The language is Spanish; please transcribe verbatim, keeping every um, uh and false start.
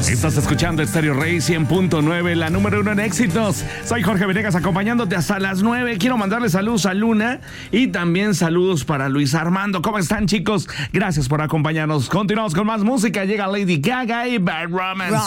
Estás escuchando Stereo Rey cien punto nueve, la número uno en éxitos. Soy Jorge Venegas, acompañándote hasta las nueve. Quiero mandarle saludos a Luna y también saludos para Luis Armando. ¿Cómo están, chicos? Gracias por acompañarnos. Continuamos con más música. Llega Lady Gaga y Bad Romance.